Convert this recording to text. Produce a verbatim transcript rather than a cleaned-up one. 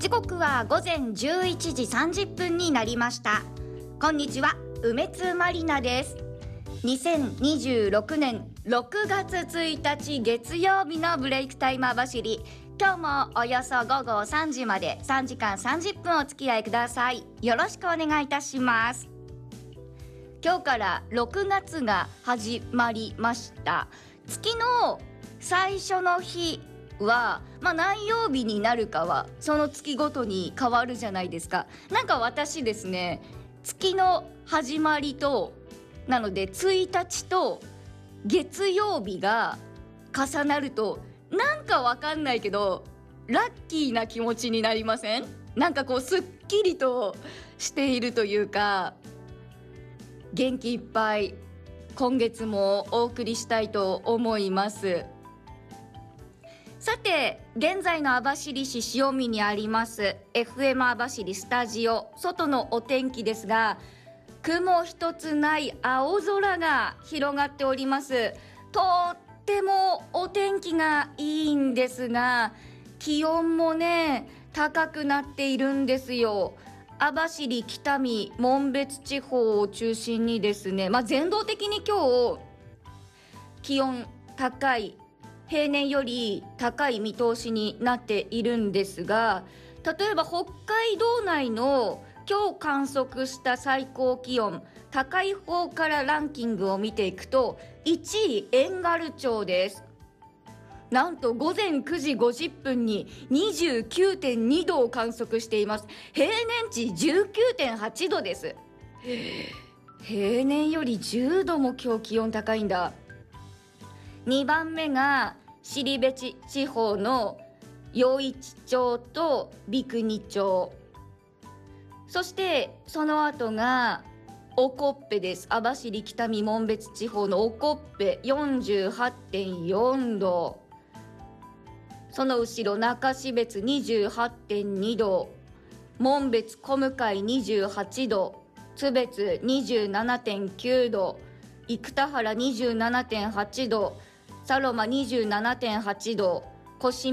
時刻は午前じゅういちじさんじゅっぷんになりました。こんにちは、梅津まりなです。にせんにじゅうろくねんろくがつついたち月曜日のブレイクタイマー走り、今日もおよそごごさんじまでさんじかんさんじゅっぷんお付き合いください。よろしくお願いいたします。今日からろくがつが始まりました。月の最初の日は、まあ、何曜日になるかはその月ごとに変わるじゃないですか。なんか私ですね、月の始まりとなのでついたちと月曜日が重なると、なんかわかんないけどラッキーな気持ちになりません？なんかこうすっきりとしているというか、元気いっぱい今月もお送りしたいと思います。さて、現在の網走市塩見にあります エフエム 網走スタジオ、外のお天気ですが、雲一つない青空が広がっております。とってもお天気がいいんですが、気温もね高くなっているんですよ。網走、北見、紋別地方を中心にですね、まあ、全道的に今日気温高い、平年より高い見通しになっているんですが、例えば北海道内の今日観測した最高気温、高い方からランキングを見ていくといちい遠軽町です。なんと午前くじごじゅっぷんに にじゅうきゅうてんにどを観測しています。平年値 じゅうきゅうてんはちどです。平年よりじゅうども今日気温高いんだ。にばんめが後部地方の余市町と三国町、そしてその後が興部です。網走、北見、紋別地方の興部 よんじゅうはってんよんど、その後ろ中標津 にじゅうはってんにど、紋別小向にじゅうはちど、津別 にじゅうななてんきゅうど、生田原 にじゅうななてんはちど、佐呂間 にじゅうななてんはちど、越